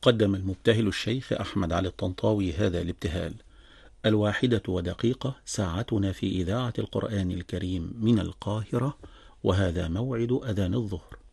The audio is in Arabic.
قدم المبتهل الشيخ أحمد علي الطنطاوي هذا الابتهال: 1:01 ساعتنا في إذاعة القرآن الكريم من القاهرة، وهذا موعد أذان الظهر.